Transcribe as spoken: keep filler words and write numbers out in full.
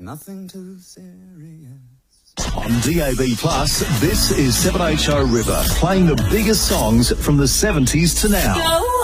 Nothing too serious. On D A B Plus, this is seven H O River, playing the biggest songs from the seventies to now. Go